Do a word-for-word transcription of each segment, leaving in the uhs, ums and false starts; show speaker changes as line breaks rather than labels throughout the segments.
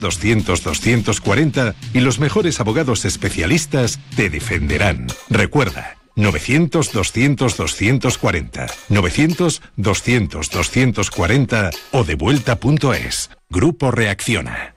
doscientos doscientos cuarenta y los mejores abogados especialistas te defenderán. Recuerda, novecientos doscientos doscientos cuarenta, novecientos doscientos doscientos cuarenta o devuelta punto es. Grupo Reacciona.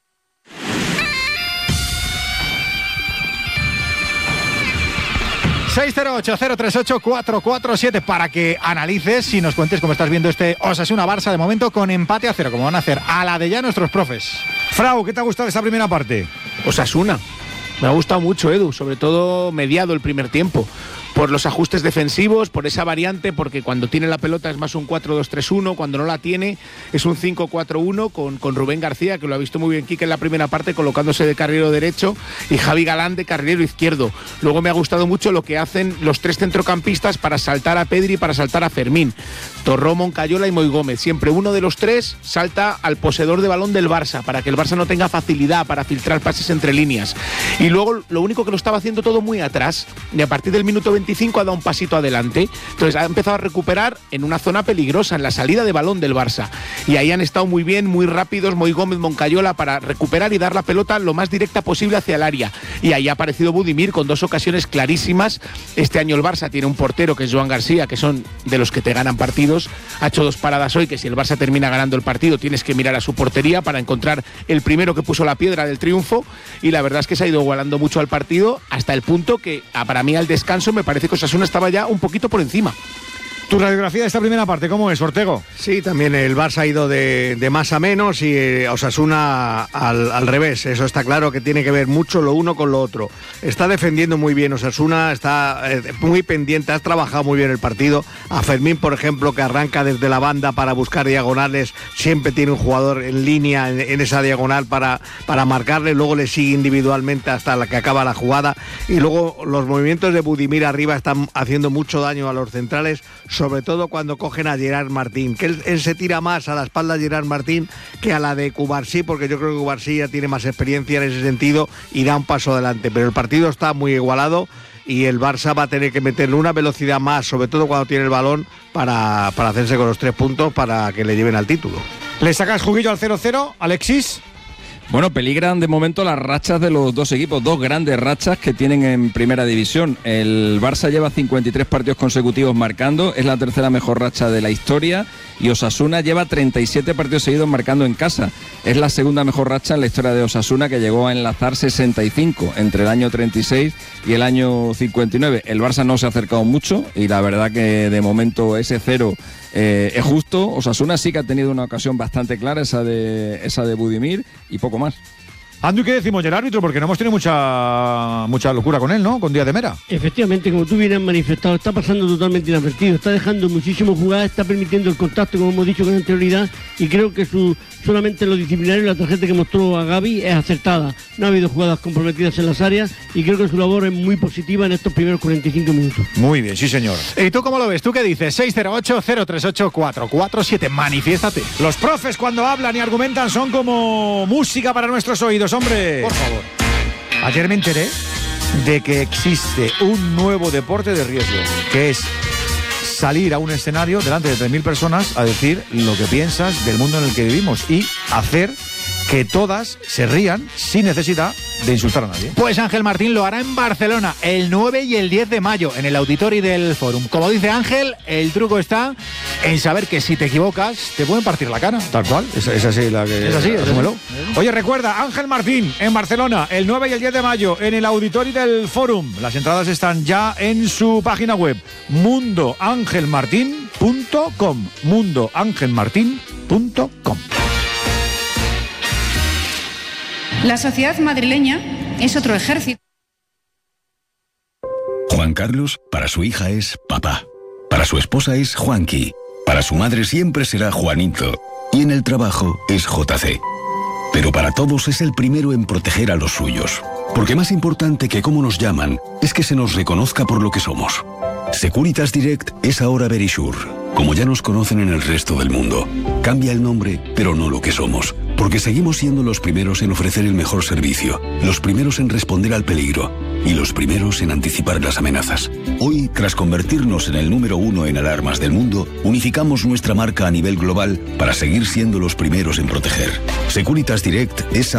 seis cero ocho, cero tres ocho, cuatro cuatro siete para que analices y nos cuentes cómo estás viendo este Osasuna-Barça de momento con empate a cero, como van a hacer a la de ya nuestros profes.
Frau, ¿qué te ha gustado esta primera parte?
Osasuna. Me ha gustado mucho, Edu, sobre todo mediado el primer tiempo. Por los ajustes defensivos, por esa variante, porque cuando tiene la pelota es más un cuatro dos tres uno, cuando no la tiene es un cinco cuatro uno con, con Rubén García, que lo ha visto muy bien Quique en la primera parte, colocándose de carrilero derecho, y Javi Galán de carrilero izquierdo. Luego me ha gustado mucho lo que hacen los tres centrocampistas para saltar a Pedri y para saltar a Fermín. Torró, Moncayola y Moi Gómez. Siempre uno de los tres salta al poseedor de balón del Barça, para que el Barça no tenga facilidad para filtrar pases entre líneas. Y luego lo único que lo estaba haciendo todo muy atrás, y a partir del minuto veinticinco ha dado un pasito adelante. Entonces ha empezado a recuperar en una zona peligrosa, en la salida de balón del Barça. Y ahí han estado muy bien, muy rápidos, Moi Gómez, Moncayola, para recuperar y dar la pelota lo más directa posible hacia el área. Y ahí ha aparecido Budimir con dos ocasiones clarísimas. Este año el Barça tiene un portero que es Joan García, que son de los que te ganan partidos. Ha hecho dos paradas hoy, que si el Barça termina ganando el partido tienes que mirar a su portería para encontrar el primero que puso la piedra del triunfo. Y la verdad es que se ha ido igualando mucho al partido, hasta el punto que para mí al descanso me parece que Osasuna estaba ya un poquito por encima.
¿Tu radiografía de esta primera parte cómo es, Ortego?
Sí, también el Barça ha ido de, de más a menos y eh, Osasuna al, al revés. Eso está claro que tiene que ver mucho lo uno con lo otro. Está defendiendo muy bien Osasuna, está eh, muy pendiente, has trabajado muy bien el partido. A Fermín, por ejemplo, que arranca desde la banda para buscar diagonales, siempre tiene un jugador en línea en, en esa diagonal para, para marcarle, luego le sigue individualmente hasta la que acaba la jugada. Y luego los movimientos de Budimir arriba están haciendo mucho daño a los centrales, sobre todo cuando cogen a Gerard Martín, que él, él se tira más a la espalda de Gerard Martín que a la de Cubarsí, porque yo creo que Cubarsí ya tiene más experiencia en ese sentido y da un paso adelante, pero el partido está muy igualado y el Barça va a tener que meterle una velocidad más, sobre todo cuando tiene el balón, para, para hacerse con los tres puntos para que le lleven al título.
¿Le sacas juguillo al cero cero, Alexis?
Bueno, peligran de momento las rachas de los dos equipos, dos grandes rachas que tienen en primera división. El Barça lleva cincuenta y tres partidos consecutivos marcando, es la tercera mejor racha de la historia, y Osasuna lleva treinta y siete partidos seguidos marcando en casa. Es la segunda mejor racha en la historia de Osasuna, que llegó a enlazar sesenta y cinco entre el año treinta y seis y el año cincuenta y nueve. El Barça no se ha acercado mucho y la verdad que de momento ese cero eh, es justo. Osasuna sí que ha tenido una ocasión bastante clara, esa de, esa de Budimir, y poco más.
Andu, ¿qué decimos del árbitro? Porque no hemos tenido mucha mucha locura con él, ¿no? Con Díaz de Mera.
Efectivamente, como tú bien has manifestado, está pasando totalmente inadvertido, está dejando muchísimas jugadas, está permitiendo el contacto, como hemos dicho con anterioridad, y creo que su solamente lo disciplinario, la tarjeta que mostró a Gavi es acertada. No ha habido jugadas comprometidas en las áreas y creo que su labor es muy positiva en estos primeros cuarenta y cinco minutos.
Muy bien, sí señor.
¿Y tú cómo lo ves? ¿Tú qué dices? seis cero ocho, cero tres ocho, cuatro cuatro siete. Manifiéstate.
Los profes cuando hablan y argumentan son como música para nuestros oídos, hombre.
Por favor.
Ayer me enteré de que existe un nuevo deporte de riesgo, que es salir a un escenario delante de tres mil personas a decir lo que piensas del mundo en el que vivimos y hacer que todas se rían sin necesidad de insultar a nadie.
Pues Ángel Martín lo hará en Barcelona el nueve y el diez de mayo en el Auditori del Fórum. Como dice Ángel, el truco está en saber que si te equivocas te pueden partir la cara.
Tal cual, es, es así la que...
Es así, es así.
Oye, recuerda, Ángel Martín en Barcelona el nueve y el diez de mayo en el Auditori del Fórum. Las entradas están ya en su página web mundo ángel martín punto com mundo ángel martín punto com.
La sociedad madrileña es otro ejército.
Juan Carlos, para su hija es papá. Para su esposa es Juanqui. Para su madre siempre será Juanito. Y en el trabajo es J C. Pero para todos es el primero en proteger a los suyos. Porque más importante que cómo nos llaman es que se nos reconozca por lo que somos. Securitas Direct es ahora Verisure, como ya nos conocen en el resto del mundo. Cambia el nombre, pero no lo que somos. Porque seguimos siendo los primeros en ofrecer el mejor servicio, los primeros en responder al peligro y los primeros en anticipar las amenazas. Hoy, tras convertirnos en el número uno en alarmas del mundo, unificamos nuestra marca a nivel global para seguir siendo los primeros en proteger. Securitas Direct es